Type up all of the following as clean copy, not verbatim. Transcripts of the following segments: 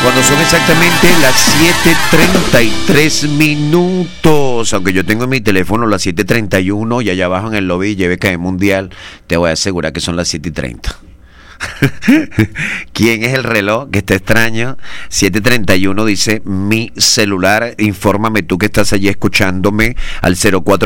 Cuando son exactamente las 7:33 minutos, aunque yo tengo en mi teléfono las 7:31 y allá abajo en el lobby lleve KM Mundial, te voy a asegurar que son las 7:30. ¿Quién es el reloj? Que está extraño. 7:31 dice mi celular. Infórmame tú que estás allí escuchándome al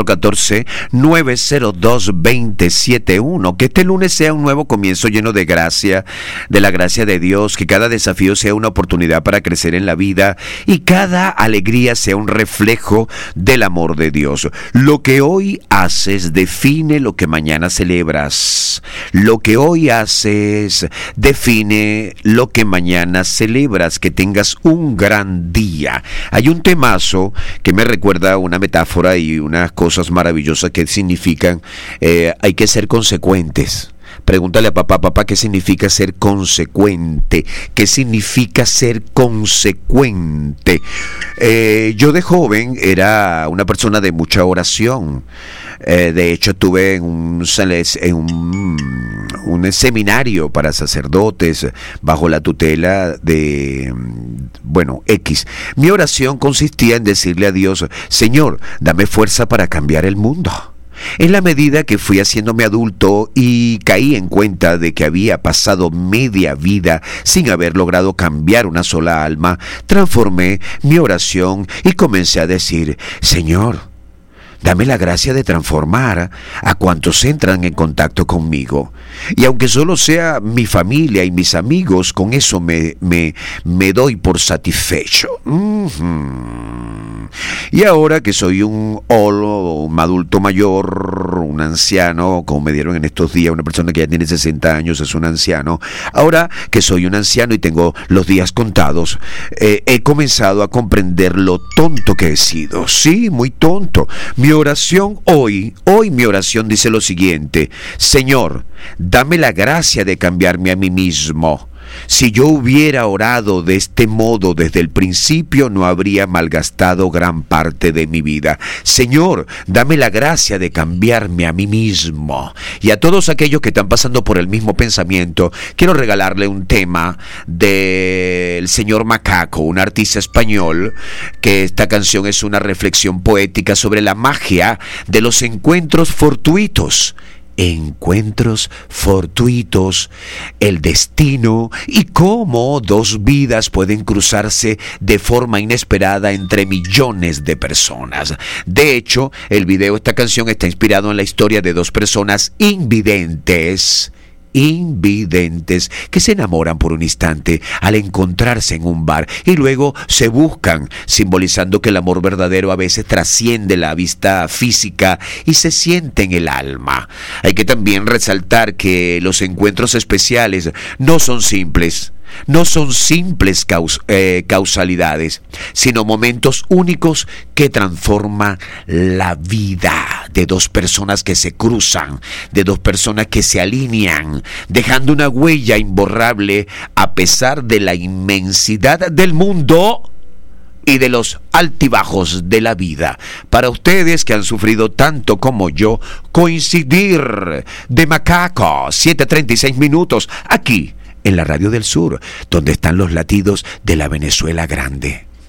0414-902-2071. Que este lunes sea un nuevo comienzo lleno de gracia, de la gracia de Dios. Que cada desafío sea una oportunidad para crecer en la vida y cada alegría sea un reflejo del amor de Dios. Lo que hoy haces define lo que mañana celebras. Lo que hoy haces define lo que mañana celebras. Que tengas un gran día. Hay un temazo que me recuerda una metáfora y unas cosas maravillosas que significan hay que ser consecuentes. Pregúntale a papá, ¿qué significa ser consecuente? ¿Qué significa ser consecuente? Yo de joven era una persona de mucha oración. De hecho, estuve en un seminario para sacerdotes bajo la tutela de, X. Mi oración consistía en decirle a Dios: Señor, dame fuerza para cambiar el mundo. En la medida que fui haciéndome adulto y caí en cuenta de que había pasado media vida sin haber logrado cambiar una sola alma, transformé mi oración y comencé a decir: Señor, dame la gracia de transformar a cuantos entran en contacto conmigo. Y aunque solo sea mi familia y mis amigos, con eso me doy por satisfecho. Y ahora que soy un adulto mayor, un anciano, como me dieron en estos días, una persona que ya tiene 60 años es un anciano. Ahora que soy un anciano y tengo los días contados, he comenzado a comprender lo tonto que he sido. Sí, muy tonto. Mi oración hoy mi oración dice lo siguiente: Señor, dame la gracia de cambiarme a mí mismo. Si yo hubiera orado de este modo desde el principio, no habría malgastado gran parte de mi vida. Señor, dame la gracia de cambiarme a mí mismo. Y a todos aquellos que están pasando por el mismo pensamiento, quiero regalarle un tema del señor Macaco, un artista español, que esta canción es una reflexión poética sobre la magia de los encuentros fortuitos. Encuentros fortuitos, el destino y cómo dos vidas pueden cruzarse de forma inesperada entre millones de personas. De hecho, el video de esta canción está inspirado en la historia de dos personas invidentes que se enamoran por un instante al encontrarse en un bar y luego se buscan, simbolizando que el amor verdadero a veces trasciende la vista física y se siente en el alma. Hay que también resaltar que los encuentros especiales no son simples causalidades, sino momentos únicos que transforman la vida de dos personas que se cruzan, de dos personas que se alinean, dejando una huella imborrable a pesar de la inmensidad del mundo y de los altibajos de la vida. Para ustedes que han sufrido tanto como yo, coincidir de Macaco, 7:36 minutos, aquí en la Radio del Sur, donde están los latidos de la Venezuela grande.